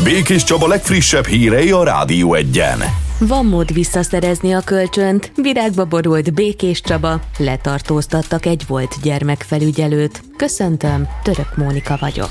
Békés Csaba legfrissebb hírei a Rádió Egyen. Van mód visszaszerezni a kölcsönt. Virágba borult Békés Csaba. Letartóztattak egy volt gyermekfelügyelőt. Köszöntöm, Török Mónika vagyok.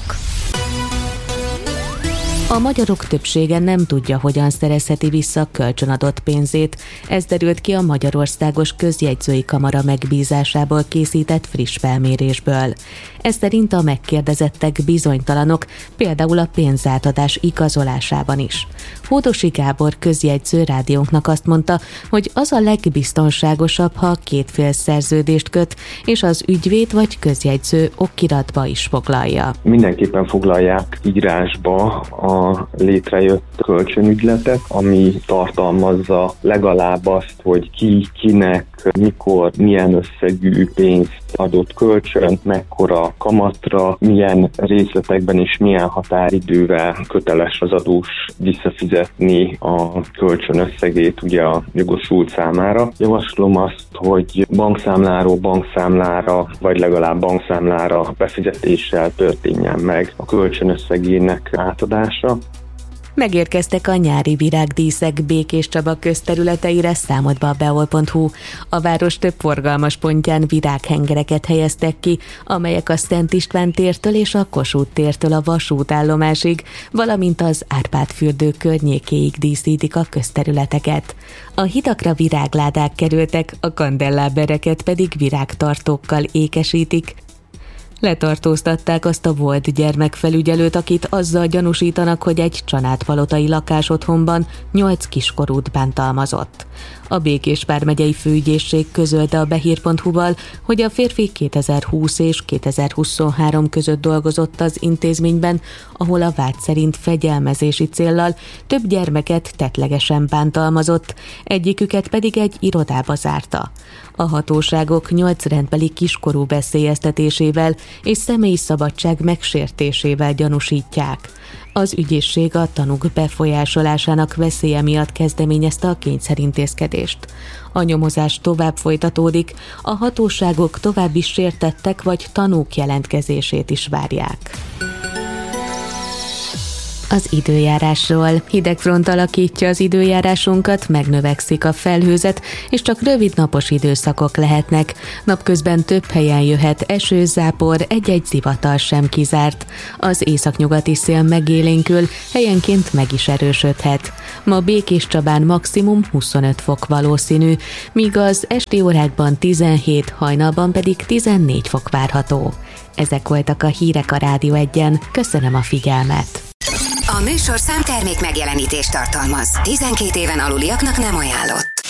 A magyarok többsége nem tudja, hogyan szerezheti vissza kölcsönadott pénzét. Ez derült ki a Magyarországos Közjegyzői Kamara megbízásából készített friss felmérésből. Ez szerint a megkérdezettek bizonytalanok, például a pénzátadás igazolásában is. Hódosi Gábor közjegyző rádiónknak azt mondta, hogy az a legbiztonságosabb, ha két fél szerződést köt, és az ügyvéd vagy közjegyző okiratba is foglalja. Mindenképpen foglalják írásba a létrejött kölcsönügyletet, ami tartalmazza legalább azt, hogy ki, kinek, mikor, milyen összegű pénzt adott kölcsönt, mekkora kamatra, milyen részletekben és milyen határidővel köteles az adós visszafizetni a kölcsön összegét ugye a jogosult számára. Javaslom azt, hogy bankszámláról bankszámlára, vagy legalább bankszámlára befizetéssel történjen meg a kölcsön összegének átadása. Megérkeztek a nyári virágdíszek Békés Csaba közterületeire, számadba a beol.hu. A város több forgalmas pontján virághengereket helyeztek ki, amelyek a Szent István tértől és a Kossuth tértől a vasútállomásig, valamint az Árpád-fürdő környékéig díszítik a közterületeket. A hidakra virágládák kerültek, a kandellábereket pedig virágtartókkal ékesítik. Letartóztatták azt a volt gyermekfelügyelőt, akit azzal gyanúsítanak, hogy egy csanádpalotai lakásotthonban 8 kiskorút bántalmazott. A Békés vármegyei főügyészség közölte a behír.hu-val, hogy a férfi 2020 és 2023 között dolgozott az intézményben, ahol a vád szerint fegyelmezési céllal több gyermeket tettlegesen bántalmazott, egyiküket pedig egy irodába zárta. A hatóságok 8 rendbeli kiskorú veszélyeztetésével és személyi szabadság megsértésével gyanúsítják. Az ügyészség a tanúk befolyásolásának veszélye miatt kezdeményezte a kényszerintézkedést. A nyomozás tovább folytatódik, a hatóságok további sértettek vagy tanúk jelentkezését is várják. Az időjárásról. Hideg front alakítja az időjárásunkat, megnövekszik a felhőzet, és csak rövid napos időszakok lehetnek. Napközben több helyen jöhet eső, zápor, egy-egy zivatar sem kizárt. Az északnyugati szél megélénkül, helyenként meg is erősödhet. Ma Békés Csabán maximum 25 fok valószínű, míg az esti órákban 17, hajnalban pedig 14 fok várható. Ezek voltak a hírek a Rádió Egyen. Köszönöm a figyelmet! A műsorszám termék megjelenítést tartalmaz. 12 éven aluliaknak nem ajánlott.